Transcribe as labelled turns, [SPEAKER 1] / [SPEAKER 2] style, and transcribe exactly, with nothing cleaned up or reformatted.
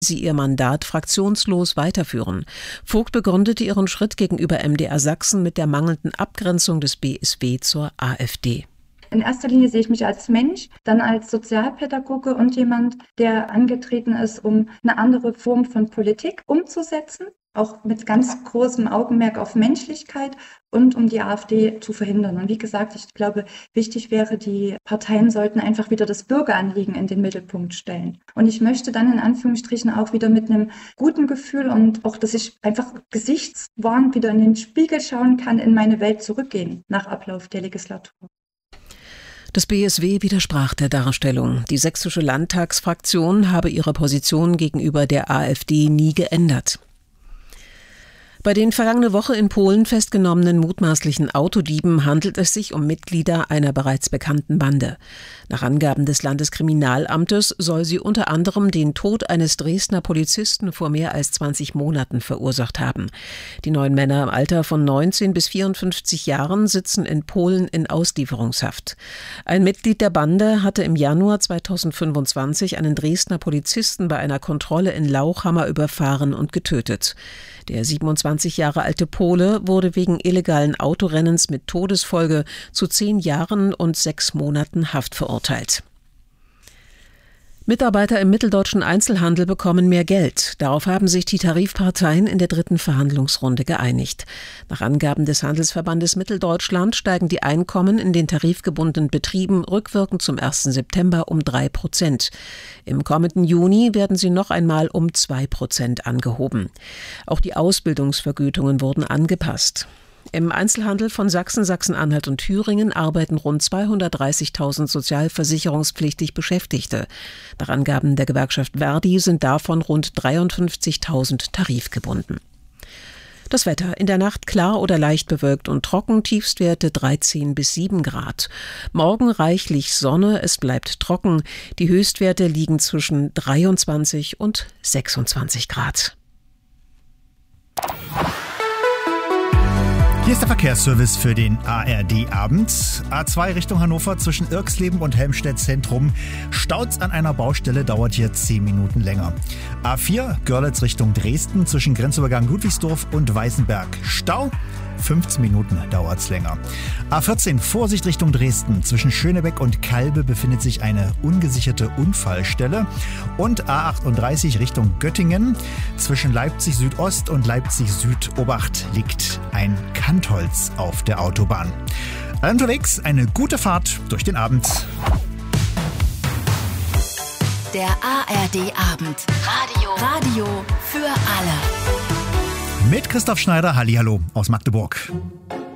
[SPEAKER 1] sie ihr Mandat fraktionslos weiterführen. Vogt begründete ihren Schritt gegenüber M D R Sachsen mit der mangelnden Abgrenzung des B S W zur AfD.
[SPEAKER 2] In erster Linie sehe ich mich als Mensch, dann als Sozialpädagoge und jemand, der angetreten ist, um eine andere Form von Politik umzusetzen, auch mit ganz großem Augenmerk auf Menschlichkeit und um die AfD zu verhindern. Und wie gesagt, ich glaube, wichtig wäre, die Parteien sollten einfach wieder das Bürgeranliegen in den Mittelpunkt stellen. Und ich möchte dann in Anführungsstrichen auch wieder mit einem guten Gefühl und auch, dass ich einfach gesichtswahrend wieder in den Spiegel schauen kann, in meine Welt zurückgehen nach Ablauf der Legislatur.
[SPEAKER 1] Das B S W widersprach der Darstellung. Die sächsische Landtagsfraktion habe ihre Position gegenüber der AfD nie geändert. Bei den vergangene Woche in Polen festgenommenen mutmaßlichen Autodieben handelt es sich um Mitglieder einer bereits bekannten Bande. Nach Angaben des Landeskriminalamtes soll sie unter anderem den Tod eines Dresdner Polizisten vor mehr als zwanzig Monaten verursacht haben. Die neun Männer im Alter von neunzehn bis vierundfünfzig Jahren sitzen in Polen in Auslieferungshaft. Ein Mitglied der Bande hatte im Januar zweitausendfünfundzwanzig einen Dresdner Polizisten bei einer Kontrolle in Lauchhammer überfahren und getötet. Der siebenundzwanzig Jahre alte Pole wurde wegen illegalen Autorennens mit Todesfolge zu zehn Jahren und sechs Monaten Haft verurteilt. Mitarbeiter im mitteldeutschen Einzelhandel bekommen mehr Geld. Darauf haben sich die Tarifparteien in der dritten Verhandlungsrunde geeinigt. Nach Angaben des Handelsverbandes Mitteldeutschland steigen die Einkommen in den tarifgebundenen Betrieben rückwirkend zum ersten September um drei Prozent. Im kommenden Juni werden sie noch einmal um zwei Prozent angehoben. Auch die Ausbildungsvergütungen wurden angepasst. Im Einzelhandel von Sachsen, Sachsen-Anhalt und Thüringen arbeiten rund zweihundertdreißigtausend sozialversicherungspflichtig Beschäftigte. Nach Angaben der Gewerkschaft Verdi sind davon rund dreiundfünfzigtausend tarifgebunden. Das Wetter: in der Nacht klar oder leicht bewölkt und trocken, Tiefstwerte dreizehn bis sieben Grad. Morgen reichlich Sonne, es bleibt trocken. Die Höchstwerte liegen zwischen dreiundzwanzig und sechsundzwanzig Grad.
[SPEAKER 3] Hier ist der Verkehrsservice für den A R D-Abend. A zwei Richtung Hannover zwischen Irxleben und Helmstedt Zentrum. Staut's an einer Baustelle, dauert hier zehn Minuten länger. A vier Görlitz Richtung Dresden zwischen Grenzübergang Ludwigsdorf und Weißenberg. Stau, fünfzehn Minuten dauert's länger. A vierzehn Vorsicht Richtung Dresden. Zwischen Schönebeck und Kalbe befindet sich eine ungesicherte Unfallstelle. Und A achtunddreißig Richtung Göttingen. Zwischen Leipzig Südost und Leipzig Südobacht liegt ein Kantholz auf der Autobahn. Alle unterwegs, eine gute Fahrt durch den Abend.
[SPEAKER 4] Der A R D-Abend. Radio. Radio für alle.
[SPEAKER 3] Mit Christoph Schneider, hallihallo aus Magdeburg.